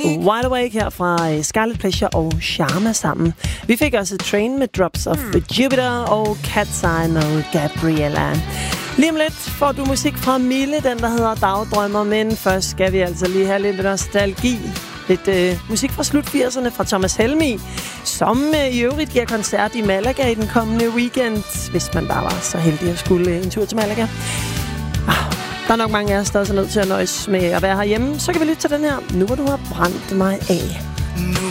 Wide Awake her fra Scarlet Pleasure og Sharma sammen. Vi fik også Train med Drops of Jupiter og Cat's Eye med Gabriella. Lige om lidt får du musik fra Mille, den der hedder Dagdrømmer, men først skal vi altså lige have lidt nostalgi. Lidt musik fra slut 80'erne fra Thomas Helmig, som i øvrigt giver koncert i Malaga i den kommende weekend, hvis man bare var så heldig at skulle en tur til Malaga. Der er nok mange af os, der er så nødt til at nøjes med at være herhjemme. Så kan vi lytte til den her. Nu hvor du har brændt mig af.